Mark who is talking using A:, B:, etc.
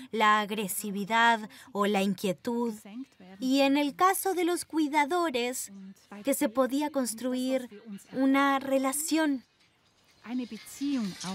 A: la agresividad o la inquietud. Y en el caso de los cuidadores, que se podía construir una relación.